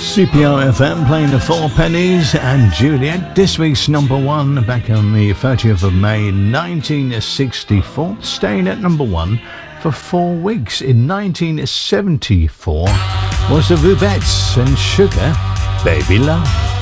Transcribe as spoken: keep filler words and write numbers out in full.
C P R F M playing the Four Pennies and Juliet. This week's number one back on the thirtieth of May nineteen sixty-four, staying at number one for four weeks. In nineteen seventy-four was the Rubettes and Sugar Baby Love.